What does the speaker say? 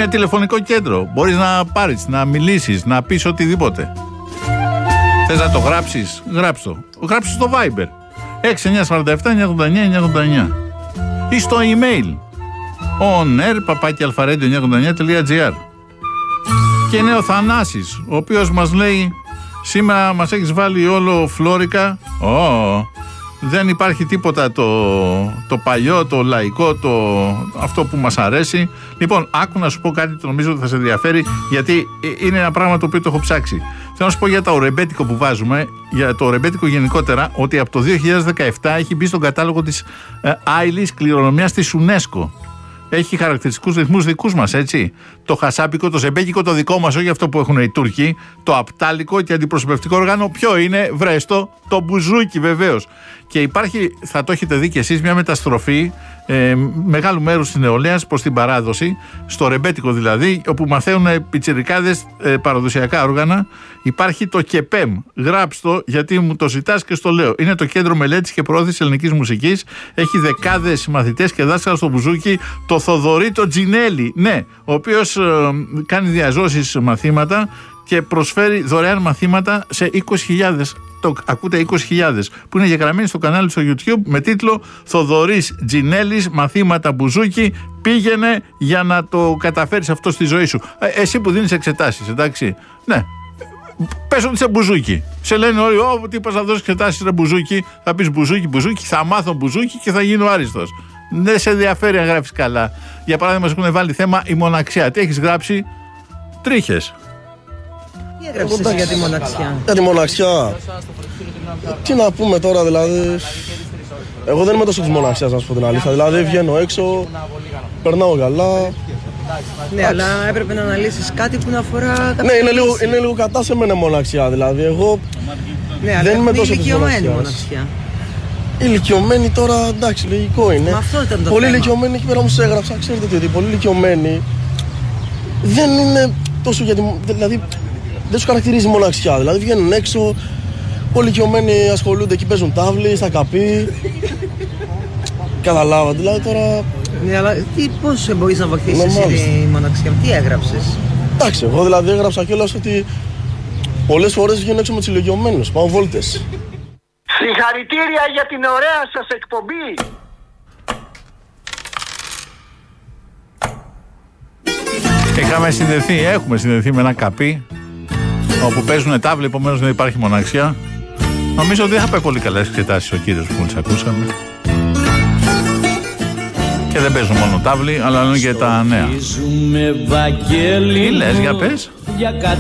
Είναι τηλεφωνικό κέντρο. Μπορείς να πάρεις, να μιλήσεις, να πεις οτιδήποτε. Θες να το γράψεις, γράψτε το. Γράψτε στο Viber 6947-989-989 ή στο email onair@alpharadio989.gr. Και είναι ο Θανάσης, ο οποίος μας λέει: σήμερα μας έχεις βάλει όλο φλόρικα. Δεν υπάρχει τίποτα το παλιό, το λαϊκό, αυτό που μας αρέσει. Λοιπόν, άκου να σου πω κάτι, το νομίζω ότι θα σε ενδιαφέρει, γιατί είναι ένα πράγμα το οποίο το έχω ψάξει. Θέλω να σου πω για το ρεμπέτικο που βάζουμε, για το ρεμπέτικο γενικότερα, ότι από το 2017 έχει μπει στον κατάλογο της άειλης κληρονομιάς της UNESCO. Έχει χαρακτηριστικούς ρυθμούς δικούς μας, έτσι. Το χασάπικο, το ζεμπέκικο, το δικό μας, όχι αυτό που έχουν οι Τούρκοι. Το απτάλικο και αντιπροσωπευτικό όργανο. Ποιο είναι, βρέστο, το μπουζούκι βεβαίως. Και υπάρχει, θα το έχετε δει κι εσείς, μια μεταστροφή μεγάλου μέρους της νεολαίας προς την παράδοση, στο ρεμπέτικο δηλαδή, όπου μαθαίνουν πιτσιρικάδες παραδοσιακά όργανα. Υπάρχει το ΚΕΠΕΜ. Γράψτε το, γιατί μου το ζητάς και στο λέω. Είναι το Κέντρο Μελέτης και Προώθησης Ελληνικής Μουσικής. Έχει δεκάδες μαθητές και δάσκαλα στο μπουζούκι. Το Θοδωρή το Τζινέλη, ναι, ο οποίος κάνει διαζώσεις μαθήματα και προσφέρει δωρεάν μαθήματα σε 20.000. Το ακούτε, 20.000 που είναι γεγραμμένοι στο κανάλι στο YouTube με τίτλο Θοδωρής Τζινέλης, μαθήματα μπουζούκι. Πήγαινε για να το καταφέρεις αυτό στη ζωή σου. Εσύ που δίνεις εξετάσεις, εντάξει. Ναι. Πες ότι είσαι μπουζούκι. Σε λένε όλοι, τι είπα να δώσεις εξετάσεις, ρε μπουζούκι. Θα πεις μπουζούκι, θα μάθω μπουζούκι και θα γίνω άριστος. Δεν σε ενδιαφέρει αν γράφεις καλά. Για παράδειγμα, μας έχουν βάλει θέμα η μοναξιά. Τι έχεις γράψει? Τρίχες. Τι έγραψες για τη μοναξιά? Για τη μοναξιά. Τι να πούμε τώρα, δηλαδή. Εγώ δεν είμαι τόσο της μοναξιάς, να σου πω την αλήθεια. Δηλαδή, βγαίνω έξω, περνάω καλά. Ναι, αλλά έπρεπε να αναλύσεις κάτι που να αφορά. Ναι, είναι λίγο κατά σε μένα μοναξιά. Δηλαδή, εγώ δεν είμαι τόσο της μοναξιάς. Ηλικιωμένοι τώρα, εντάξει, λογικό είναι. Πολύ ηλικιωμένοι, εκεί πέρα μου σε έγραψα, ξέρετε τι, πολύ ηλικιωμένοι δεν είναι τόσο δηλαδή δεν σου χαρακτηρίζει μοναξιά. Δηλαδή βγαίνουν έξω, πολύ ηλικιωμένοι ασχολούνται εκεί, παίζουν τάβλη, στα καπί. Καταλάβατε, δηλαδή τώρα. Ναι, αλλά πώς μπορείς να βοηθήσεις εσύ τη μοναξιά, τι έγραψες? Εντάξει, εγώ δηλαδή έγραψα κιόλας ότι πολλές φορές βγαίνω έξω με τους ηλικιωμένους, πάω βόλτες. Συγχαρητήρια για την ωραία σας εκπομπή. Έχουμε συνδεθεί με ένα καπί όπου παίζουν τάβλη, επομένως δεν υπάρχει μοναξιά. Νομίζω ότι δεν θα πάει πολύ καλά εξετάσεις ο κύριος που μόλις ακούσαμε. Και δεν παίζουν μόνο τάβλη, αλλά είναι και τα νέα. Τι λες, για πες?